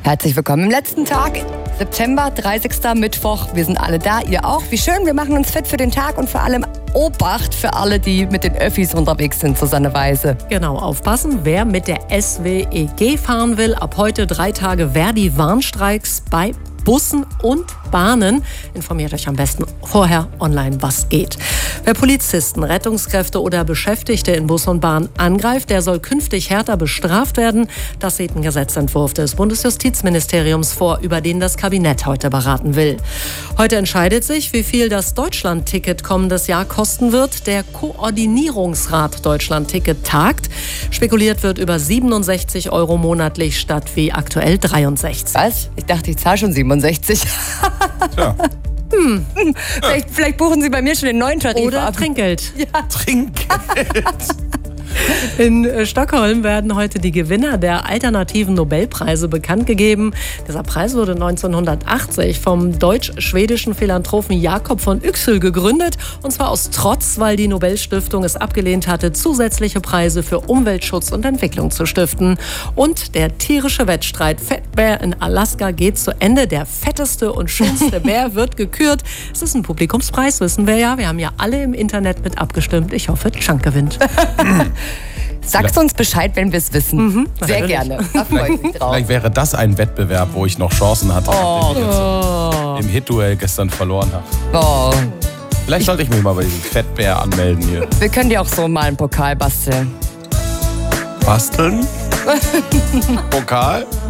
Herzlich willkommen im letzten Tag, September, 30. Mittwoch. Wir sind alle da, ihr auch. Wie schön, wir machen uns fit für den Tag und vor allem Obacht für alle, die mit den Öffis unterwegs sind, Susanne Weise. Genau, aufpassen, wer mit der SWEG fahren will. Ab heute 3 Tage Verdi-Warnstreiks bei Bussen und Bahnen. Informiert euch am besten vorher online, was geht. Wer Polizisten, Rettungskräfte oder Beschäftigte in Bus und Bahn angreift, der soll künftig härter bestraft werden. Das sieht ein Gesetzentwurf des Bundesjustizministeriums vor, über den das Kabinett heute beraten will. Heute entscheidet sich, wie viel das Deutschland-Ticket kommendes Jahr kosten wird. Der Koordinierungsrat Deutschland-Ticket tagt. Spekuliert wird über 67 € monatlich statt wie aktuell 63. Was? Ich dachte, ich zahle schon 67. Ja. Vielleicht buchen Sie bei mir schon den neuen Tarif Oder ab. Trinkgeld. Ja. Trinkgeld. In Stockholm werden heute die Gewinner der alternativen Nobelpreise bekannt gegeben. Dieser Preis wurde 1980 vom deutsch-schwedischen Philanthropen Jakob von Yxel gegründet. Und zwar aus Trotz, weil die Nobelstiftung es abgelehnt hatte, zusätzliche Preise für Umweltschutz und Entwicklung zu stiften. Und der tierische Wettstreit Fettbär in Alaska geht zu Ende. Der fetteste und schönste Bär wird gekürt. Es ist ein Publikumspreis, wissen wir ja. Wir haben ja alle im Internet mit abgestimmt. Ich hoffe, Chunk gewinnt. Sagst uns Bescheid, wenn wir es wissen. Sehr gerne. Da freue ich mich drauf. Vielleicht wäre das ein Wettbewerb, wo ich noch Chancen hatte, nachdem ich jetzt im Hit-Duell gestern verloren habe. Oh. Vielleicht sollte ich mich mal bei diesem Fettbär anmelden hier. Wir können dir auch so mal einen Pokal basteln. Basteln? Pokal?